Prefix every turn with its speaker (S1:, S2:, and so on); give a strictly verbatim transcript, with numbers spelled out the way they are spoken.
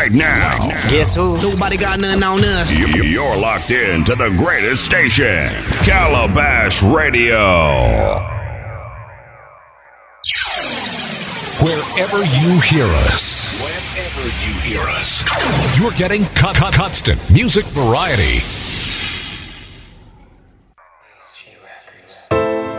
S1: right now.
S2: Guess who? Nobody got nothing on us.
S1: You're locked in to the greatest station, Calabash Radio.
S3: Wherever you hear us, wherever you hear us, you're getting con- con- constant music variety.